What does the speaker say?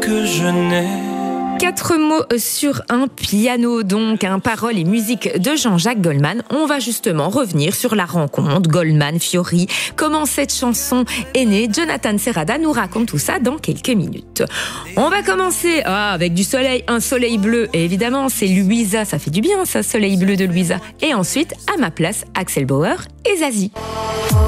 que je n'ai. 4 mots sur un piano, donc, paroles et musique de Jean-Jacques Goldman. On va justement revenir sur la rencontre Goldman-Fiori. Comment cette chanson est née. Jonathan Serrada nous raconte tout ça dans quelques minutes. On va commencer avec du soleil, un soleil bleu. Et évidemment, c'est Louisa. Ça fait du bien, ça, soleil bleu de Louisa. Et ensuite, à ma place, Axel Bauer et Zazie.